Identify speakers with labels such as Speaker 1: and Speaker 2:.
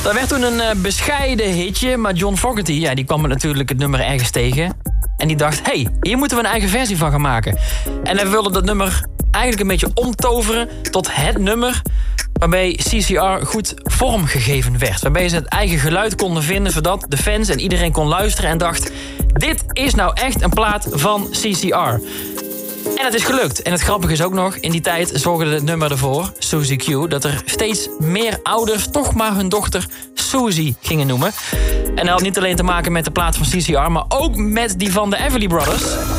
Speaker 1: Dat werd toen een bescheiden hitje, maar John Fogerty, die kwam natuurlijk het nummer ergens tegen. En die dacht, hey, hier moeten we een eigen versie van gaan maken. En hij wilde dat nummer eigenlijk een beetje omtoveren tot het nummer waarbij CCR goed vormgegeven werd. Waarbij ze het eigen geluid konden vinden, zodat de fans en iedereen kon luisteren en dacht, dit is nou echt een plaat van CCR. En het is gelukt. En het grappige is ook nog, in die tijd zorgde het nummer ervoor, Suzy Q, dat er steeds meer ouders toch maar hun dochter Suzy gingen noemen. En dat had niet alleen te maken met de plaat van CCR, maar ook met die van de Everly Brothers.